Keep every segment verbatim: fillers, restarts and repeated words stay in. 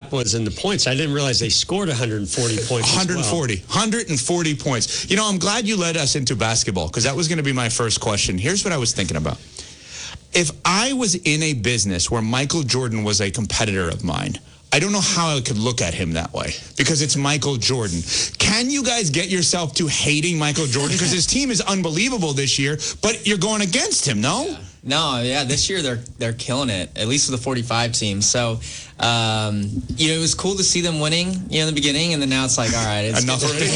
gap was in the points. I didn't realize they scored one hundred forty points. one hundred forty. As well. one hundred forty points. You know, I'm glad you led us into basketball because that was going to be my first question. Here's what I was thinking about. If I was in a business where Michael Jordan was a competitor of mine, I don't know how I could look at him that way because it's Michael Jordan. Can you guys get yourself to hating Michael Jordan? Because his team is unbelievable this year, but you're going against him, no? Yeah. No, yeah, this year they're they're killing it, at least with the forty-five team. So, um, you know, it was cool to see them winning, you know, in the beginning, and then now it's like, all right, it's enough already.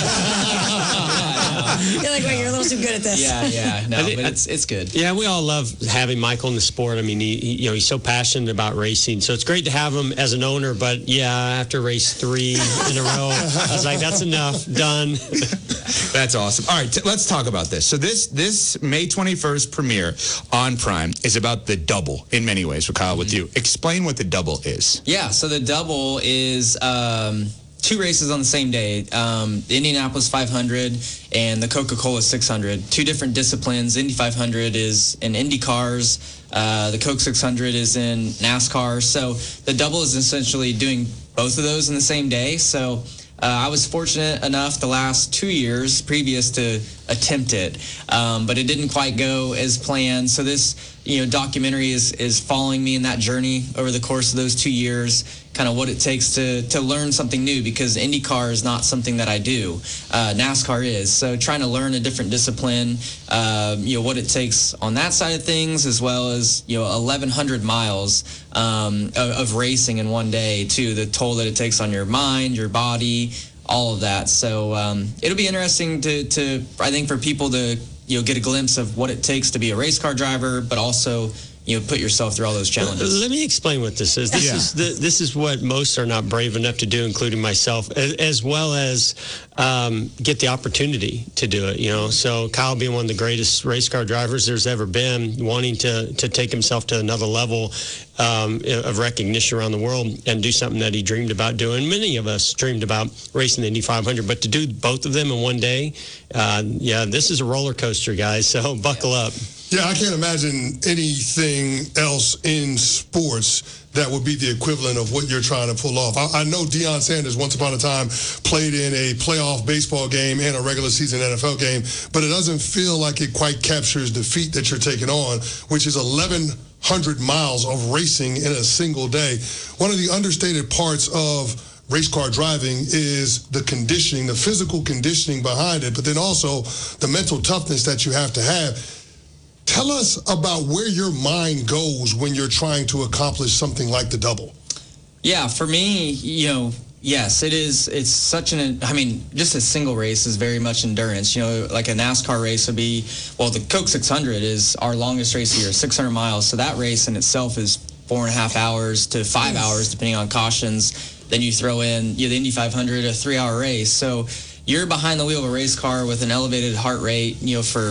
You're like, wait, you're a little too good at this. Yeah, yeah, no, but it's it's good. Yeah, we all love having Michael in the sport. I mean, he, he you know he's so passionate about racing, so it's great to have him as an owner. But yeah, after race three in a row, I was like, that's enough, done. That's awesome. All right, t- let's talk about this. So this this May twenty-first premiere on Prime is about the double in many ways. Kyle, mm-hmm. with you, explain what the double is. Yeah, so the double is um, two races on the same day. Um, the Indianapolis five hundred and the Coca-Cola six hundred. Two different disciplines. Indy five hundred is in Indy cars. Uh, the Coke six hundred is in NASCAR. So the double is essentially doing both of those in the same day. So uh, I was fortunate enough the last two years previous to attempt it, um, but it didn't quite go as planned. So this, you know, documentary is is following me in that journey over the course of those two years. Kind of what it takes to to learn something new, because IndyCar is not something that I do. Uh, NASCAR is. So trying to learn a different discipline, uh, you know, what it takes on that side of things, as well as, you know, eleven hundred miles um, of, of racing in one day, too. The toll that it takes on your mind, your body, all of that. So um, it'll be interesting to, to, I think, for people to, you know, get a glimpse of what it takes to be a race car driver, but also, you know, put yourself through all those challenges. Let me explain what this is. This yeah. is the, this is what most are not brave enough to do, including myself, as, as well as um, get the opportunity to do it. You know, so Kyle, being one of the greatest race car drivers there's ever been, wanting to to take himself to another level um, of recognition around the world and do something that he dreamed about doing. Many of us dreamed about racing the Indy five hundred, but to do both of them in one day, uh, yeah, this is a roller coaster, guys. So buckle yeah. up. Yeah, I can't imagine anything else in sports that would be the equivalent of what you're trying to pull off. I, I know Deion Sanders once upon a time played in a playoff baseball game and a regular season N F L game, but it doesn't feel like it quite captures the feat that you're taking on, which is eleven hundred miles of racing in a single day. One of the understated parts of race car driving is the conditioning, the physical conditioning behind it, but then also the mental toughness that you have to have. Tell us about where your mind goes when you're trying to accomplish something like the double. Yeah, for me, you know, yes, it is. It's such an, I mean, just a single race is very much endurance. You know, like a NASCAR race would be, well, the Coke six hundred is our longest race of the year, six hundred miles. So that race in itself is four and a half hours to five yes. hours, depending on cautions. Then you throw in, you know, the Indy five hundred, a three-hour race. So you're behind the wheel of a race car with an elevated heart rate, you know, for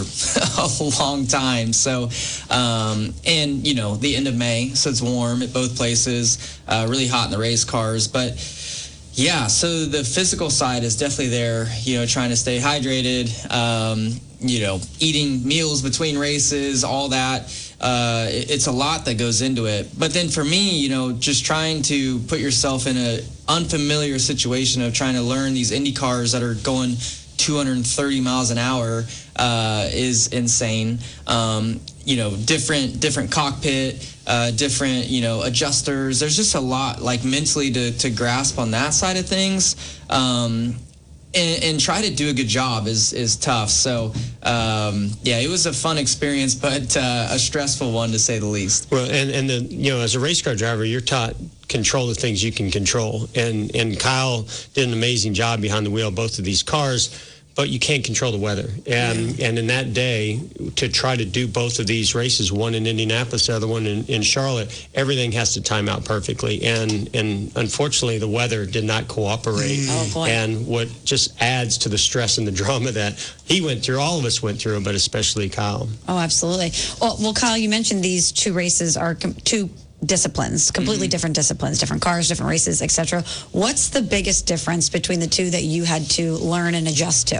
a long time. So, um, and, you know, the end of May, so it's warm at both places, uh, really hot in the race cars. But, yeah, so the physical side is definitely there, you know, trying to stay hydrated, um, you know, eating meals between races, all that. Uh, it, it's a lot that goes into it. But then for me, you know, just trying to put yourself in an unfamiliar situation of trying to learn these Indy cars that are going two hundred thirty miles an hour uh, is insane. Um, you know, different different cockpit, uh, different, you know, adjusters. There's just a lot, like, mentally to, to grasp on that side of things. Um, And, and try to do a good job is is tough. So, um, yeah, it was a fun experience, but uh, a stressful one to say the least. Well, and, and the, you know, as a race car driver, you're taught control the things you can control. And, and Kyle did an amazing job behind the wheel of both of these cars, but you can't control the weather. And and in that day, to try to do both of these races, one in Indianapolis, the other one in, in Charlotte, everything has to time out perfectly. And and unfortunately, the weather did not cooperate. Oh, boy. And what just adds to the stress and the drama that he went through, all of us went through, but especially Kyle. Oh, absolutely. Well, well Kyle, you mentioned these two races are com- two disciplines, completely mm-hmm. different disciplines, different cars, different races, et cetera. What's the biggest difference between the two that you had to learn and adjust to?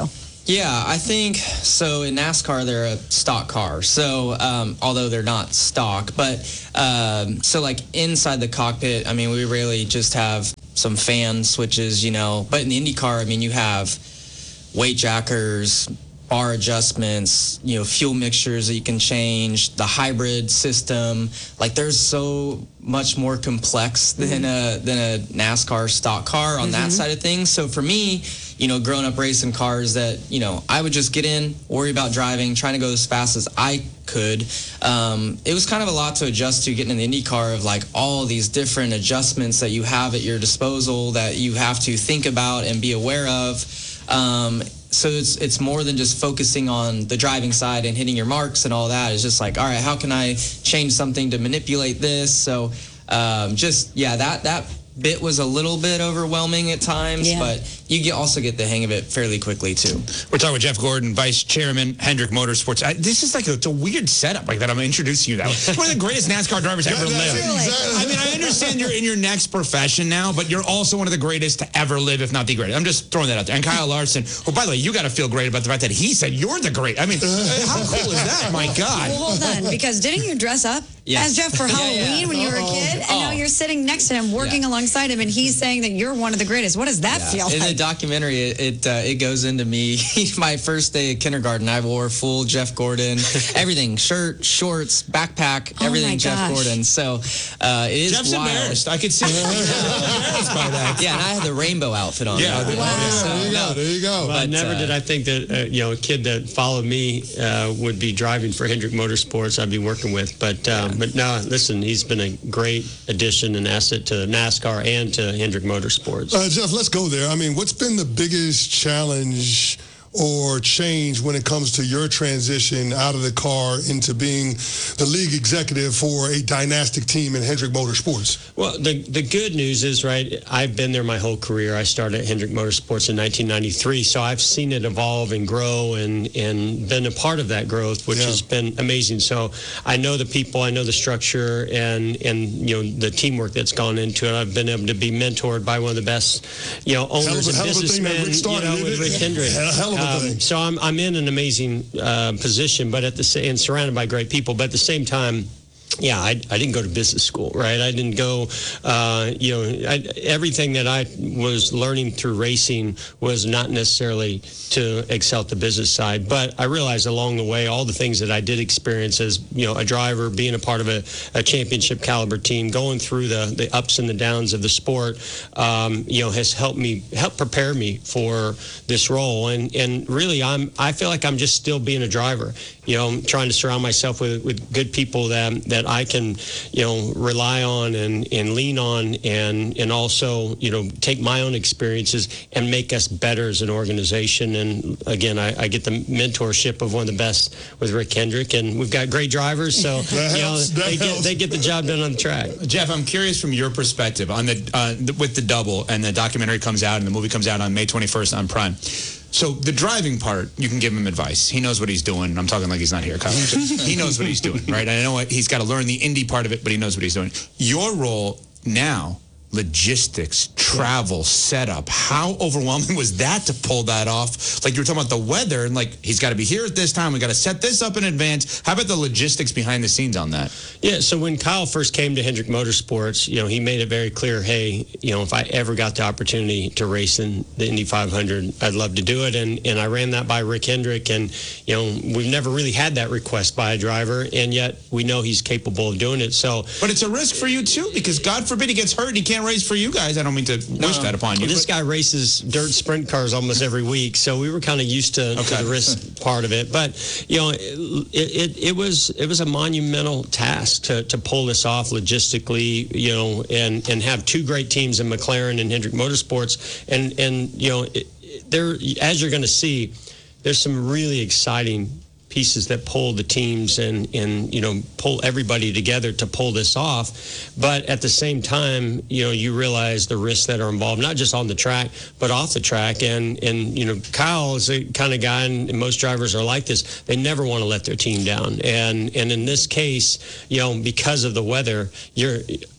Yeah, I think so. In NASCAR, they're a stock car. So, um, although they're not stock, but um, so like inside the cockpit, I mean, we really just have some fan switches, you know. But in the IndyCar, I mean, you have weight jackers, bar adjustments, you know, fuel mixtures that you can change, the hybrid system. Like, there's so much more complex than a than a NASCAR stock car on that side of things. So for me, you know, growing up racing cars, that, you know, I would just get in, worry about driving, trying to go as fast as I could. Um, it was kind of a lot to adjust to getting in the Indy car, of like all these different adjustments that you have at your disposal that you have to think about and be aware of. Um, so it's it's more than just focusing on the driving side and hitting your marks and all that. It's just like, all right, how can I change something to manipulate this? So um, just, yeah, that, that bit was a little bit overwhelming at times, Yeah. but you get, also get the hang of it fairly quickly too. We're talking with Jeff Gordon, Vice Chairman, Hendrick Motorsports. I, this is like a, it's a weird setup like that. I'm introducing you that way. One of the greatest NASCAR drivers ever Yeah, lived. exactly. I mean, I understand you're in your next profession now, but you're also one of the greatest to ever live, if not the greatest. I'm just throwing that out there. And Kyle Larson, oh, by the way, you got to feel great about the fact that he said you're the great. I mean, how cool is that? My God. Well, hold on, because didn't you dress up Yes. as Jeff for Yeah, Halloween yeah. when you were a Uh-oh. kid, and now Oh. you're sitting next to him, working Yeah. alongside him, and he's saying that you're one of the greatest? What does that feel In the like? documentary, it it, uh, it goes into me. My first day at kindergarten, I wore full Jeff Gordon, everything, shirt, shorts, backpack, Oh everything my Jeff gosh. Gordon. So uh, it is Jeff's wild. embarrassed. I could see him embarrassed by that. Yeah, and I had the rainbow outfit on. Yeah, that. the- Yeah, So, there you go. no. There you go. Well, But, never uh, did I think that uh, you know a kid that followed me uh, would be driving for Hendrick Motorsports. I'd be working with, but um, but no, listen, he's been a great addition and asset to NASCAR and to Hendrick Motorsports. Uh, Jeff, let's go there. I mean, what's been the biggest challenge or change when it comes to your transition out of the car into being the league executive for a dynastic team in Hendrick Motorsports? Well, the the good news is, right, I've been there my whole career. I started at Hendrick Motorsports in nineteen ninety-three, so I've seen it evolve and grow and, and been a part of that growth, which Yeah. has been amazing. So I know the people, I know the structure, and, and you know the teamwork that's gone into it. I've been able to be mentored by one of the best, you know, owners Hell of a- and hell of a thing that businessmen, Rick you started, know, isn't with it? Rick Hendrick. Hell- hell of a Um, thing. So I'm I'm in an amazing uh, position, but at the sa- and surrounded by great people, but at the same time. Yeah, I, I didn't go to business school, right? I didn't go, uh, you know, I, everything that I was learning through racing was not necessarily to excel at the business side. But I realized along the way, all the things that I did experience as, you know, a driver, being a part of a, a championship caliber team, going through the, the ups and the downs of the sport, um, you know, has helped me, helped prepare me for this role. And, and really, I'm, I feel like I'm just still being a driver. You know, I'm trying to surround myself with, with good people that that I can, you know, rely on and, and lean on, and and also, you know, take my own experiences and make us better as an organization. And again, I, I get the mentorship of one of the best with Rick Hendrick, and we've got great drivers, so That you know, helps, that they get helps. they get the job done on the track. Jeff, I'm curious from your perspective on the, uh, the with the double, and the documentary comes out and the movie comes out on May twenty-first on Prime. So the driving part, you can give him advice. He knows what he's doing. I'm talking like he's not here, Kyle. He knows what he's doing, right? I know what, he's got to learn the Indy part of it, but he knows what he's doing. Your role now, logistics, travel, setup. How overwhelming was that to pull that off? Like you were talking about the weather, and like he's got to be here at this time. We got to set this up in advance. How about the logistics behind the scenes on that? Yeah, so when Kyle first came to Hendrick Motorsports, you know, he made it very clear, hey, you know, if I ever got the opportunity to race in the Indy five hundred, I'd love to do it. And and I ran that by Rick Hendrick, and, you know, we've never really had that request by a driver, and yet we know he's capable of doing it. So But it's a risk for you too, because God forbid he gets hurt and he can't race for you guys. I don't mean to wish that upon you. this but- guy races dirt sprint cars almost every week, so we were kind of used to, Okay. to the risk part of it. But you know, it, it it was it was a monumental task to to pull this off logistically, you know, and and have two great teams in McLaren and Hendrick Motorsports, and and you know, it, it- there as you're going to see, there's some really exciting pieces that pull the teams and, and, you know, pull everybody together to pull this off. But at the same time, you know, you realize the risks that are involved, not just on the track, but off the track. And, and you know, Kyle is the kind of guy, and most drivers are like this, they never want to let their team down. And, and in this case, you know, because of the weather, you're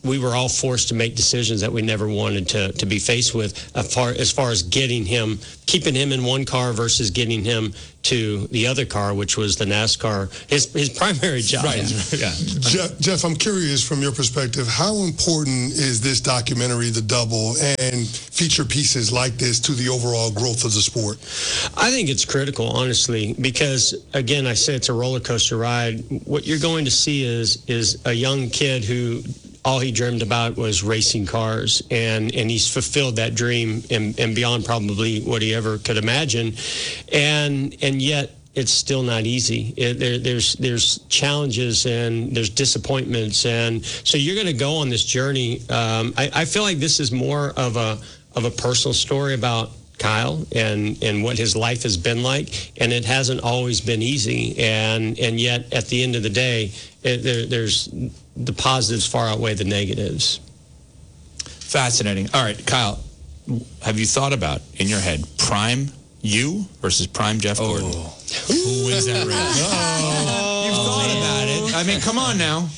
we were all forced to make decisions that we never wanted to to be faced with, as far as far as getting him, keeping him in one car versus getting him to the other car, which was the NASCAR, his his primary job. Right. Yeah. Jeff, Jeff, I'm curious from your perspective, how important is this documentary, The Double, and feature pieces like this to the overall growth of the sport? I think it's critical, honestly, because again, I say it's a roller coaster ride. What you're going to see is is a young kid who all he dreamed about was racing cars, and, and he's fulfilled that dream and, and beyond probably what he ever could imagine. And and yet it's still not easy. It, there, there's there's challenges and there's disappointments, and so you're going to go on this journey. Um, I, I feel like this is more of a of a personal story about Kyle and, and what his life has been like, and it hasn't always been easy. And and yet at the end of the day, it, there, there's the positives far outweigh the negatives. Fascinating. All right, Kyle, have you thought about in your head prime you versus prime Jeff Gordon? Who wins that race? Oh, You've thought about it. I mean, come on now.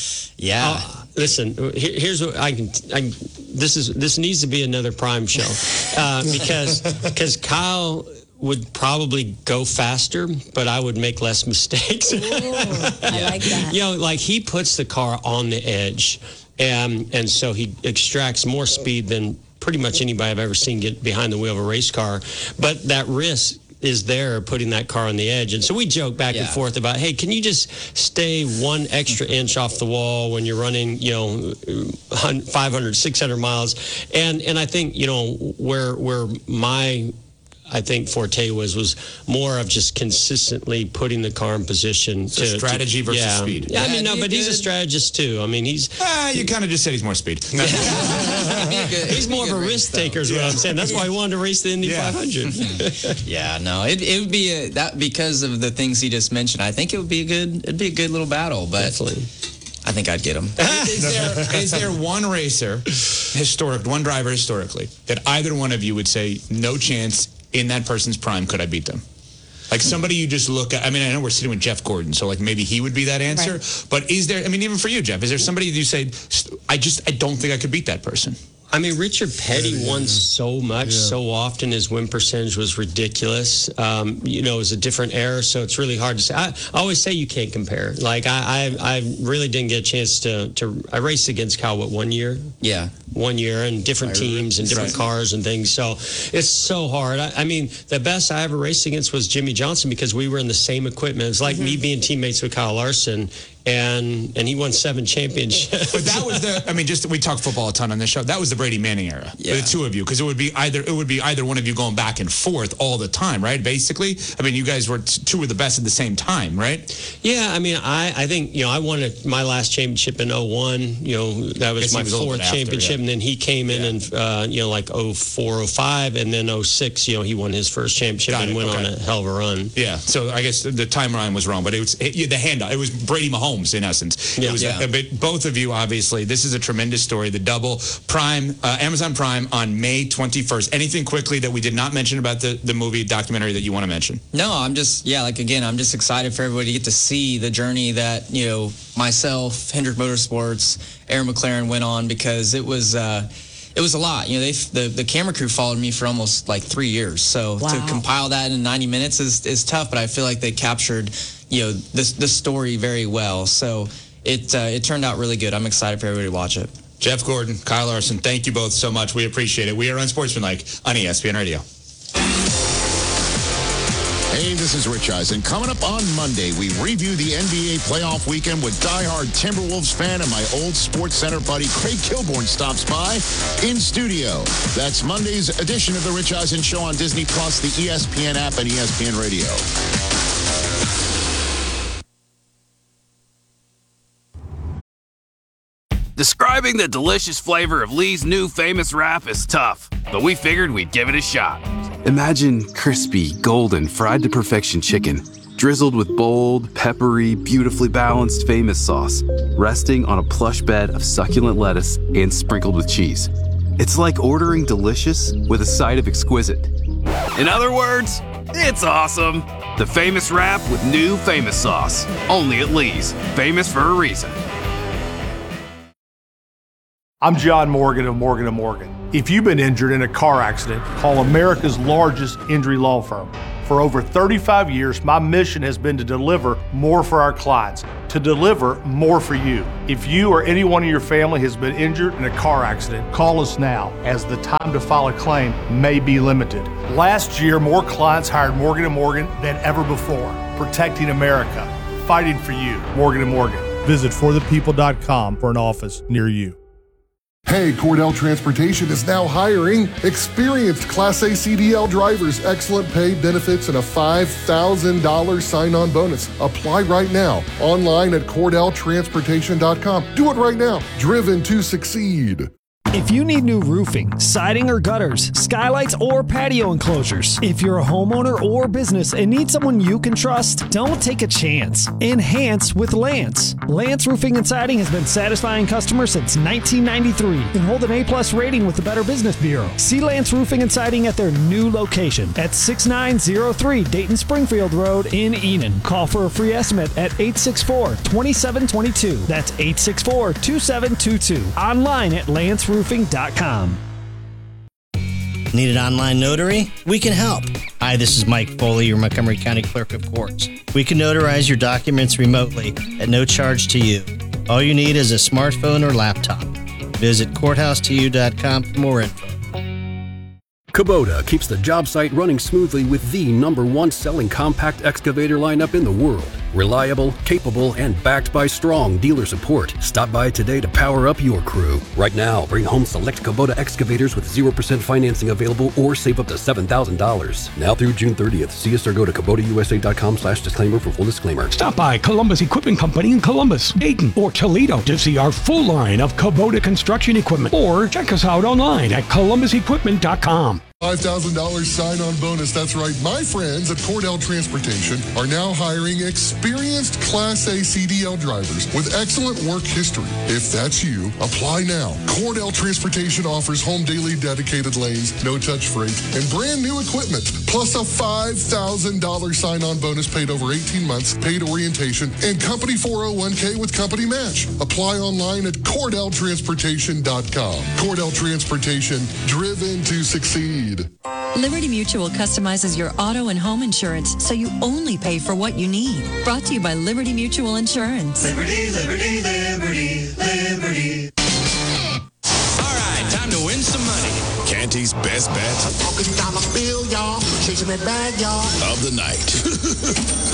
Yeah. Uh, listen, here, here's what I can. I, this is this needs to be another Prime show uh, because because Kyle would probably go faster, but I would make less mistakes. Ooh, I like that. You know, like he puts the car on the edge, and and so he extracts more speed than pretty much anybody I've ever seen get behind the wheel of a race car. But that risk is there, putting that car on the edge. And so we joke back Yeah. and forth about, hey, can you just stay one extra inch off the wall when you're running, you know, five hundred, six hundred miles? And and I think, you know, where where my I think forte was was more of just consistently putting the car in position. So to, strategy to, versus yeah. speed. Yeah, I Yeah, mean, no, you but he's a did. strategist too. I mean, he's Ah, you kind of just said he's more speed. he's more of a risk taker, is what I'm saying. That's why he wanted to race the Indy Yeah. five hundred. Yeah, no, it, it would be a, that because of the things he just mentioned. I think it would be a good, it'd be a good little battle. But Definitely. I think I'd get him. is, there, is there one racer, historic, one driver historically, that either one of you would say, no chance in that person's prime could I beat them? Like somebody you just look at. I mean, I know we're sitting with Jeff Gordon, so like maybe he would be that answer. Right. But is there, I mean, even for you, Jeff, is there somebody you say, I just, I don't think I could beat that person? I mean, Richard Petty Yeah. won so much, Yeah. so often. His win percentage was ridiculous. Um, you know, it was a different era, so it's really hard to say. I, I always say you can't compare. Like, I, I, I really didn't get a chance to, to. I raced against Kyle, what, one year? Yeah. One year, and different teams and different Right. cars and things. So it's so hard. I, I mean, the best I ever raced against was Jimmy Johnson because we were in the same equipment. It's like me being teammates with Kyle Larson, and and he won seven championships. But that was the, I mean, just, we talk football a ton on this show. That was the Brady Manning era. Yeah. For the two of you, because it would be either, it would be either one of you going back and forth all the time, right? Basically. I mean, you guys were t- two of the best at the same time, right? Yeah, I mean, I, I think, you know, I won a, my last championship in oh one. You know, that was Guess he my was a little fourth bit after, championship. yeah. And then he came in Yeah. and, uh, you know, like oh four, oh five. And then oh six, you know, he won his first championship Got and it, went on okay. a hell of a run. Yeah, so I guess the timeline was wrong, but it was it, the handout. It was Brady Mahomes in essence. Yeah. It was Yeah. A, but both of you, obviously, this is a tremendous story. The double Prime, uh, Amazon Prime on May twenty-first. Anything quickly that we did not mention about the, the movie documentary that you want to mention? No, I'm just, yeah, like again, I'm just excited for everybody to get to see the journey that, you know, myself, Hendrick Motorsports, Aaron McLaren went on, because it was, uh, it was a lot. You know, they the, the camera crew followed me for almost like three years. So Wow. to compile that in ninety minutes is, is tough, but I feel like they captured, you know, this, this story very well. So it, uh, it turned out really good. I'm excited for everybody to watch it. Jeff Gordon, Kyle Larson, thank you both so much. We appreciate it. We are Unsportsmanlike on E S P N Radio. Hey, this is Rich Eisen. Coming up on Monday, we review the N B A playoff weekend with diehard Timberwolves fan and my old Sports Center buddy Craig Kilborn stops by in studio. That's Monday's edition of the Rich Eisen Show on Disney Plus, the E S P N app, and E S P N Radio. Describing the delicious flavor of Lee's new famous wrap is tough, but we figured we'd give it a shot. Imagine crispy, golden, fried to perfection chicken, drizzled with bold, peppery, beautifully balanced famous sauce, resting on a plush bed of succulent lettuce and sprinkled with cheese. It's like ordering delicious with a side of exquisite. In other words, it's awesome. The famous wrap with new famous sauce. Only at Lee's. Famous for a reason. I'm John Morgan of Morgan and Morgan. If you've been injured in a car accident, call America's largest injury law firm. For over thirty-five years, my mission has been to deliver more for our clients, to deliver more for you. If you or anyone in your family has been injured in a car accident, call us now, as the time to file a claim may be limited. Last year, more clients hired Morgan and Morgan than ever before, protecting America, fighting for you. Morgan and Morgan. Visit for the people dot com for an office near you. Hey, Cordell Transportation is now hiring experienced Class A C D L drivers, excellent pay, benefits, and a five thousand dollars sign-on bonus. Apply right now, online at cordell transportation dot com. Do it right now. Driven to succeed. If you need new roofing, siding or gutters, skylights or patio enclosures, if you're a homeowner or business and need someone you can trust, don't take a chance. Enhance with Lance. Lance Roofing and Siding has been satisfying customers since nineteen ninety-three and hold an A-plus rating with the Better Business Bureau. See Lance Roofing and Siding at their new location at six nine zero three Dayton Springfield Road in Enon. Call for a free estimate at eight six four, two seven two two. That's eight six four, two seven two two. Online at lance roofing dot com. Need an online notary? We can help. Hi, this is Mike Foley, your Montgomery County Clerk of Courts. We can notarize your documents remotely at no charge to you. All you need is a smartphone or laptop. Visit courthouse to you dot com for more info. Kubota keeps the job site running smoothly with the number one selling compact excavator lineup in the world. Reliable, capable, and backed by strong dealer support. Stop by today to power up your crew. Right now, bring home select Kubota excavators with zero percent financing available or save up to seven thousand dollars. Now through June thirtieth. See us or go to kubota u s a dot com slash disclaimer for full disclaimer. Stop by Columbus Equipment Company in Columbus, Dayton, or Toledo to see our full line of Kubota construction equipment. Or check us out online at columbus equipment dot com. five thousand dollars sign-on bonus. That's right. My friends at Cordell Transportation are now hiring experienced Class A C D L drivers with excellent work history. If that's you, apply now. Cordell Transportation offers home daily dedicated lanes, no-touch freight, and brand new equipment, plus a five thousand dollars sign-on bonus paid over eighteen months, paid orientation, and company four oh one k with company match. Apply online at cordell transportation dot com. Cordell Transportation, driven to succeed. Liberty Mutual customizes your auto and home insurance so you only pay for what you need. Brought to you by Liberty Mutual Insurance. Liberty, Liberty, Liberty, Liberty. All right, time to win some money. Canty's best bet Focus dollar bill, y'all. Chasing that bag, y'all. of the night.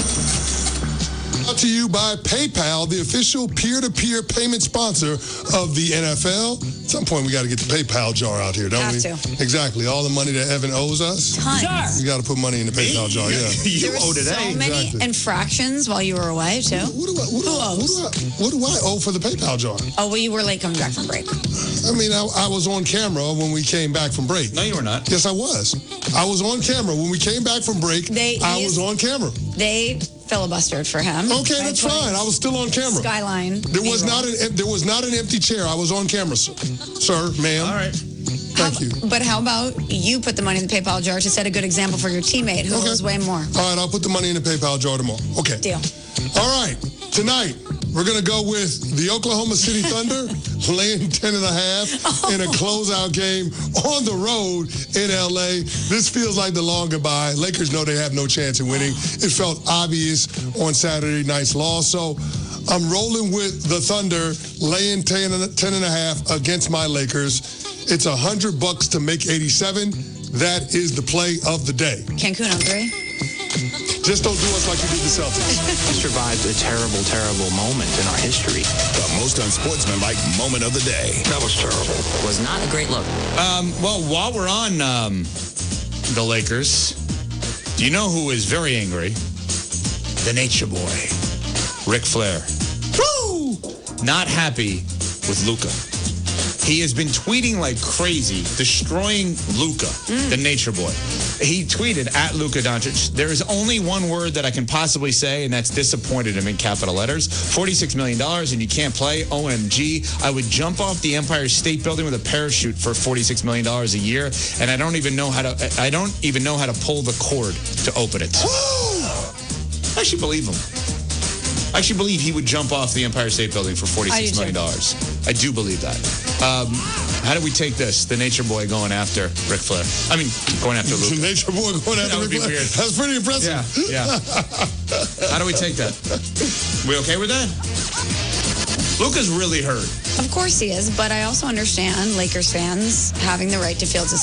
Brought to you by PayPal, the official peer-to-peer payment sponsor of the N F L. At some point, we got to get the PayPal jar out here, don't Have we? to. Exactly. All the money that Evan owes us. Tons. We got to put money in the PayPal jar, yeah. You There were owe today. so many Exactly. infractions while you were away, too. What do I, what do Who I, what owes? do I, what do I owe for the PayPal jar? Oh, well, you were late coming back from break. I mean, I, I was on camera when we came back from break. No, you were not. Yes, I was. I was on camera. When we came back from break, They- I he was is- on camera. They filibustered for him. Okay, that's fine. I was still on camera. Skyline. There was B-roll. not an there was not an empty chair. I was on camera, sir, sir ma'am. All right. Thank you. But how about you put the money in the PayPal jar to set a good example for your teammate who Okay. owes way more? All right, I'll put the money in the PayPal jar tomorrow. Okay. Deal. All right. Tonight, we're going to go with the Oklahoma City Thunder laying ten and a half in a closeout game on the road in L A. This feels like the long goodbye. Lakers know they have no chance in winning. It felt obvious on Saturday night's loss. So I'm rolling with the Thunder laying ten and, ten and a half against my Lakers. It's a hundred bucks to make eighty-seven. That is the play of the day. Cancun on three. Just don't do us like you did the Celtics. We survived a terrible, terrible moment in our history. The most unsportsmanlike moment of the day. That was terrible. Was not a great look. Um, well, while we're on um, the Lakers, do you know who is very angry? The Nature Boy, Ric Flair. Woo! Not happy with Luka. He has been tweeting like crazy, destroying Luka, mm. the Nature Boy. He tweeted at Luka Doncic, there is only one word that I can possibly say, and that's disappointed him in capital letters. forty-six million dollars and you can't play. O M G. I would jump off the Empire State Building with a parachute for forty-six million dollars a year, and I don't even know how to I don't even know how to pull the cord to open it. I actually believe him. I actually believe he would jump off the Empire State Building for forty-six million dollars. I do believe that. Um, how do we take this? The Nature Boy going after Ric Flair. I mean, going after Luke. The Nature Boy going after That would Ric be Flair. weird. That's pretty impressive. Yeah, yeah. How do we take that? We okay with that? Luca's really hurt. Of course he is, but I also understand Lakers fans having the right to feel